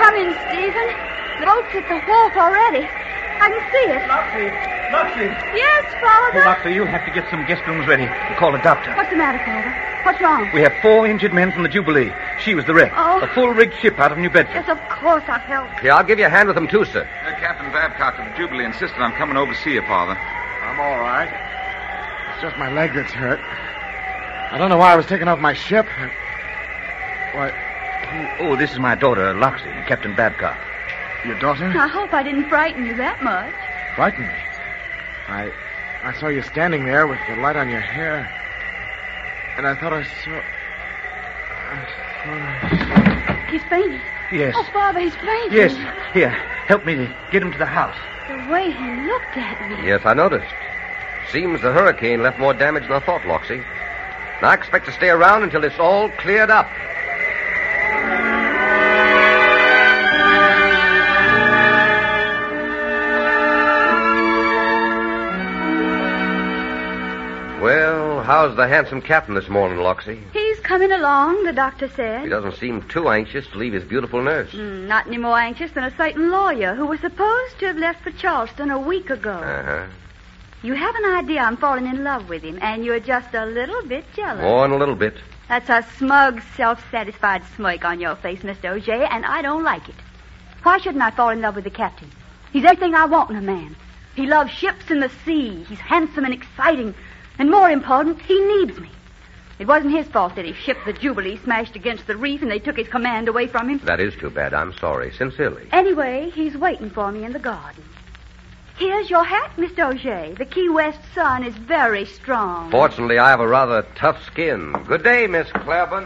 coming, Stephen. The boat's at the wharf already. I can see it. Luxie! Yes, Father? Doctor, you'll have to get some guest rooms ready and call a doctor. What's the matter, Father? What's wrong? We have 4 injured men from the Jubilee. She was the wreck. Oh. A full-rigged ship out of New Bedford. Yes, of course I'll help. Yeah, I'll give you a hand with them, too, sir. Captain Babcock of the Jubilee insisted on coming over to see you, Father. I'm all right. It's just my leg that's hurt. I don't know why I was taken off my ship. Why, Oh, this is my daughter, Loxie, Captain Babcock. your daughter? I hope I didn't frighten you that much. Frightened me. I saw you standing there with the light on your hair. And I thought I saw... He's fainting. Yes. Oh, Father, he's fainting. Yes. Here, help me to get him to the house. The way he looked at me. Yes, I noticed. Seems the hurricane left more damage than I thought, Loxie. And I expect to stay around until it's all cleared up. Well, how's the handsome captain this morning, Loxie? He's coming along, the doctor said. He doesn't seem too anxious to leave his beautiful nurse. Not any more anxious than a certain lawyer who was supposed to have left for Charleston a week ago. Uh-huh. You have an idea I'm falling in love with him, and you're just a little bit jealous. More than a little bit. That's a smug, self-satisfied smirk on your face, Mr. O'Shea, and I don't like it. Why shouldn't I fall in love with the captain? He's everything I want in a man. He loves ships and the sea. He's handsome and exciting. And more important, he needs me. It wasn't his fault that his ship, the Jubilee, smashed against the reef and they took his command away from him. That is too bad. I'm sorry. Sincerely. Anyway, he's waiting for me in the garden. Here's your hat, Mr. O'Shea. The Key West sun is very strong. Fortunately, I have a rather tough skin. Good day, Miss Claiborne.